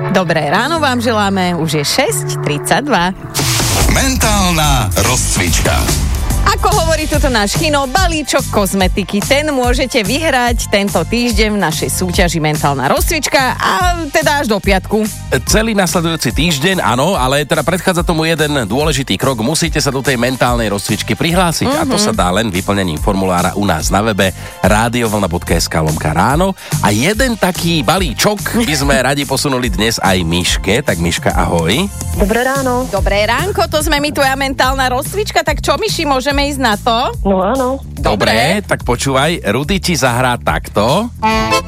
Dobré ráno vám želáme, už je 6:32. Mentálna rozcvička. Ako hovorí toto náš Chino, balíčok kozmetiky, ten môžete vyhrať tento týždeň v našej súťaži Mentálna rozcvička a teda až do piatku. Celý nasledujúci týždeň, áno, ale teda predchádza tomu jeden dôležitý krok. Musíte sa do tej mentálnej rozcvičky prihlásiť a to sa dá len vyplnením formulára u nás na webe radiovlna.sk/ráno a jeden taký balíčok by sme radi posunuli dnes aj Miške. Tak Miška, ahoj. Dobré ráno. Dobré ránko, to sme my tvoja mentálna rozcvička, tak čo, Miši, môžeme ísť na to? No áno. Dobre, tak počúvaj, Rudy ti zahrá takto.